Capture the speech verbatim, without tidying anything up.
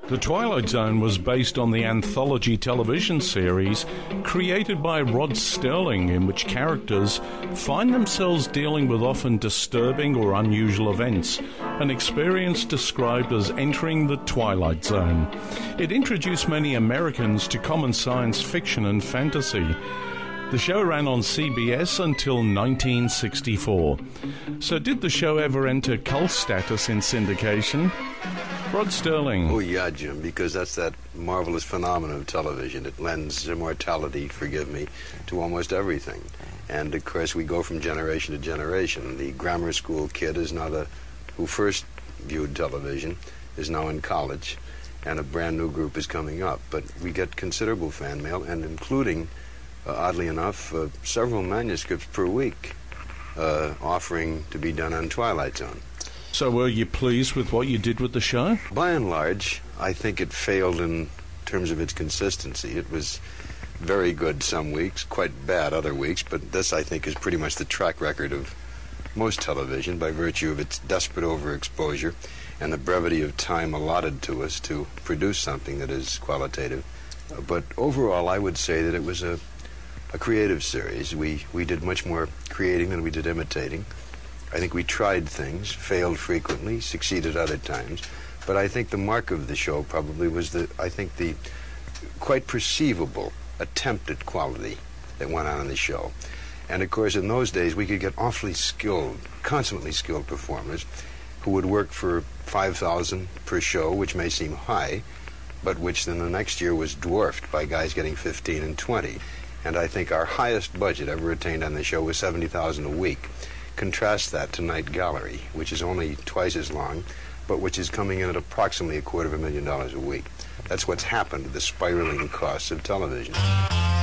The Twilight Zone was based on the anthology television series created by Rod Serling, in which characters find themselves dealing with often disturbing or unusual events, an experience described as entering the Twilight Zone. It introduced many Americans to common science fiction and fantasy. The show ran on C B S until nineteen sixty-four. So did the show ever enter cult status in syndication? Rod Serling. Oh, yeah, Jim, because that's that marvelous phenomenon of television. It lends immortality, forgive me, to almost everything. And, of course, we go from generation to generation. The grammar school kid is now the, who first viewed television, is now in college, and a brand new group is coming up. But we get considerable fan mail, and including, uh, oddly enough, uh, several manuscripts per week uh, offering to be done on Twilight Zone. So were you pleased with what you did with the show? By and large, I think it failed in terms of its consistency. It was very good some weeks, quite bad other weeks, but this, I think, is pretty much the track record of most television by virtue of its desperate overexposure and the brevity of time allotted to us to produce something that is qualitative. Uh, but overall, I would say that it was a, a creative series. We, we did much more creating than we did imitating. I think we tried things, failed frequently, succeeded other times, but I think the mark of the show probably was the, I think the quite perceivable attempt at quality that went on in the show. And of course, in those days, we could get awfully skilled, consummately skilled performers who would work for five thousand per show, which may seem high, but which then the next year was dwarfed by guys getting fifteen and twenty. And I think our highest budget ever attained on the show was seventy thousand a week. Contrast that to Night Gallery, which is only twice as long, but which is coming in at approximately a quarter of a million dollars a week. That's what's happened to the spiraling costs of television.